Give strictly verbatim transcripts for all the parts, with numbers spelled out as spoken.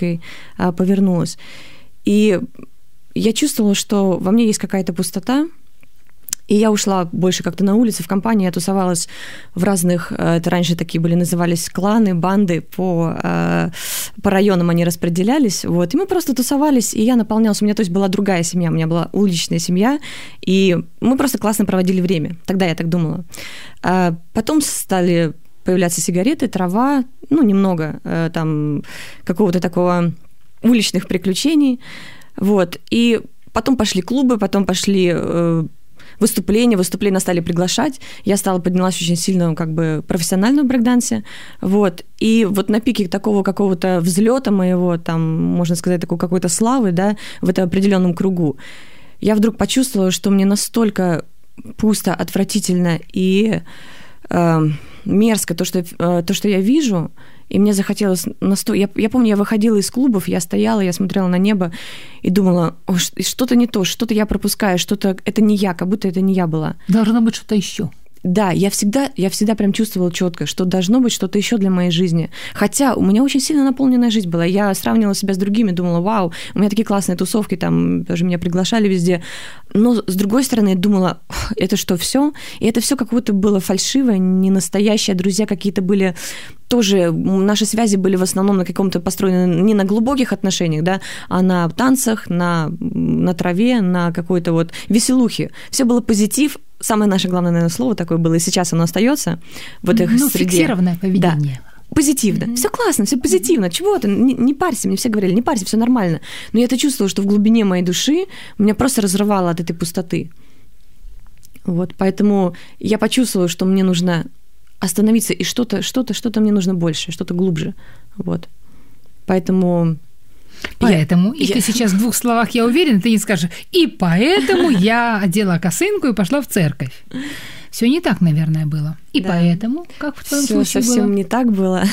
христианской повернулась. И я чувствовала, что во мне есть какая-то пустота, и я ушла больше как-то на улице, в компании, я тусовалась в разных, это раньше такие были, назывались кланы, банды, по, по районам они распределялись, вот, и мы просто тусовались, и я наполнялась, у меня, то есть, была другая семья, у меня была уличная семья, и мы просто классно проводили время, тогда я так думала. А потом стали появляться сигареты, трава, ну, немного там какого-то такого уличных приключений, вот, и потом пошли клубы, потом пошли выступления, выступления стали приглашать, я стала, поднялась очень сильно как бы профессионально в брейк-дансе, вот, и вот на пике такого какого-то взлета моего, там, можно сказать, такой какой-то славы, да, в этом определенном кругу, я вдруг почувствовала, что мне настолько пусто, отвратительно и э, мерзко то, что, э, то, что я вижу, и мне захотелось насто... Я, я помню, я выходила из клубов, я стояла, я смотрела на небо и думала, о, что-то не то, что-то я пропускаю, что-то это не я, как будто это не я была. Должно быть что-то еще. Да, я всегда, я всегда прям чувствовала четко, что должно быть что-то еще для моей жизни. Хотя у меня очень сильно наполненная жизнь была. Я сравнивала себя с другими, думала, вау, у меня такие классные тусовки, там даже меня приглашали везде. Но с другой стороны, я думала, это что, все? И это все как будто было фальшивое, не настоящее. Друзья какие-то были тоже, наши связи были в основном на каком-то построены не на глубоких отношениях, да, а на танцах, на, на траве, на какой-то вот веселухе. Все было позитив. Самое наше главное, наверное, слово такое было, и сейчас оно остается в этой ну, среде. Фиксированное поведение. Да. Позитивно. Mm-hmm. Все классно, все позитивно. Чего ты? Не, не парься, мне все говорили, не парься, все нормально. Но я это чувствовала, что в глубине моей души меня просто разрывало от этой пустоты. Вот, поэтому я почувствовала, что мне нужно остановиться, и что-то, что-то, что-то мне нужно больше, что-то глубже. Вот. Поэтому... Поэтому, я, и я... ты сейчас в двух словах, я уверена, ты не скажешь, и поэтому я одела косынку и пошла в церковь. Все не так, наверное, было. И да. Поэтому, как в твоем Всё случае совсем было? не так было.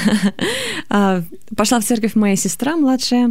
Пошла в церковь моя сестра младшая.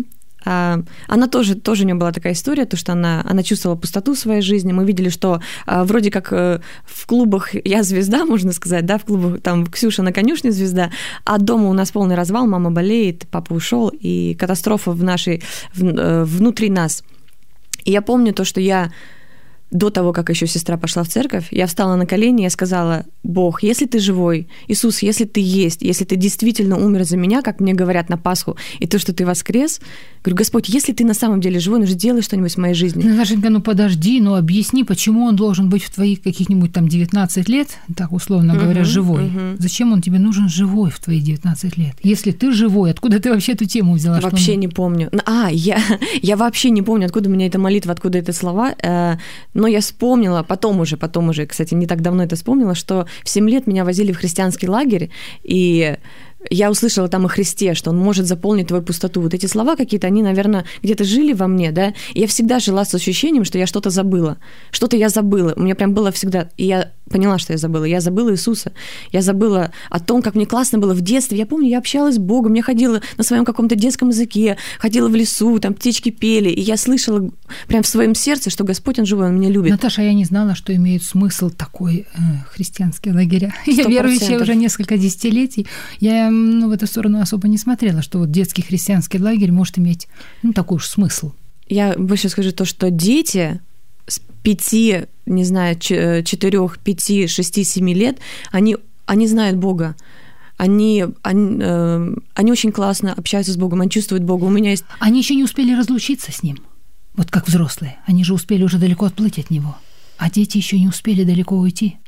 Она тоже, тоже у нее была такая история, то, что она, она чувствовала пустоту в своей жизни. Мы видели, что вроде как в клубах я звезда, можно сказать, да, в клубах там Ксюша на конюшне звезда, а дома у нас полный развал, мама болеет, папа ушел, и катастрофа в нашей, в, внутри нас. И я помню то, что я до того, как еще сестра пошла в церковь, я встала на колени, я сказала, Бог, если ты живой, Иисус, если ты есть, если ты действительно умер за меня, как мне говорят на Пасху, и то, что ты воскрес, говорю, Господь, если ты на самом деле живой, ну же делай что-нибудь в моей жизни. Ну, Наташенька, ну подожди, ну объясни, почему он должен быть в твоих каких-нибудь там девятнадцать лет, так условно говоря, uh-huh, живой. Uh-huh. Зачем он тебе нужен живой в твои девятнадцать лет? Если ты живой, откуда ты вообще эту тему взяла? Вообще он... не помню. А, я, я вообще не помню, откуда у меня эта молитва, откуда эти слова, но я вспомнила, потом уже, потом уже, кстати, не так давно это вспомнила, что в семь лет меня возили в христианский лагерь, и я услышала там о Христе, что Он может заполнить твою пустоту. Вот эти слова какие-то, они, наверное, где-то жили во мне, да, и я всегда жила с ощущением, что я что-то забыла, что-то я забыла, у меня прям было всегда, и я поняла, что я забыла, я забыла Иисуса, я забыла о том, как мне классно было в детстве, я помню, я общалась с Богом, я ходила на своем каком-то детском языке, ходила в лесу, там птички пели, и я слышала прям в своем сердце, что Господь, Он живой, Он меня любит. Наташа, я не знала, что имеет смысл такой э, христианский лагеря. Я верующая уже несколько десятилетий, я ну, в эту сторону особо не смотрела, что вот детский христианский лагерь может иметь ну, такой уж смысл. Я больше скажу то, что дети с пяти, не знаю, четырех, пяти, шести, семи лет, они, они знают Бога. Они, они, э, они очень классно общаются с Богом, они чувствуют Бога. У меня есть... Они еще не успели разлучиться с Ним, вот как взрослые. Они же успели уже далеко отплыть от Него, а дети еще не успели далеко уйти.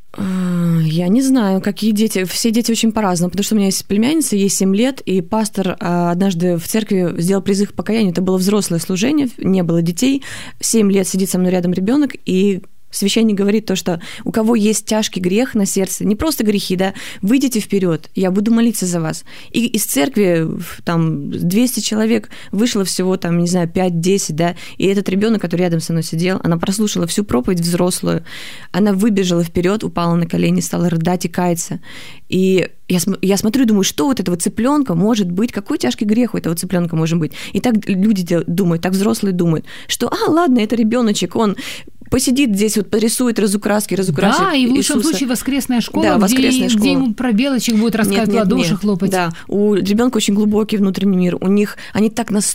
Я не знаю, какие дети. Все дети очень по-разному, потому что у меня есть племянница, ей семь лет, и пастор однажды в церкви сделал призыв к покаянию. Это было взрослое служение, не было детей. семь лет сидит со мной рядом ребенок, и священник говорит то, что у кого есть тяжкий грех на сердце, не просто грехи, да, выйдите вперед, я буду молиться за вас. И из церкви там двести человек вышло всего, там, не знаю, пять-десять, да, и этот ребенок, который рядом со мной сидел, она прослушала всю проповедь взрослую, она выбежала вперед, упала на колени, стала рыдать и каяться. И я, я смотрю и думаю, что вот этого цыпленка может быть, какой тяжкий грех у этого цыпленка может быть. И так люди думают, так взрослые думают, что, а, ладно, это ребеночек, он посидит здесь, вот порисует разукраски, разукрасит Да, и в лучшем Иисуса. случае воскресная школа, да, где, воскресная школа. где ему про белочек будет рассказывать, в ладоши хлопать. Да, у ребенка очень глубокий внутренний мир. У них они так настроены